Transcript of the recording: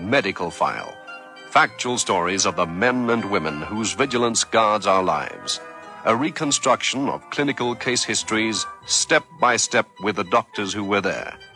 Medical File. Factual stories of the men and women whose vigilance guards our lives. A reconstruction of clinical case histories, step by step with the doctors who were there.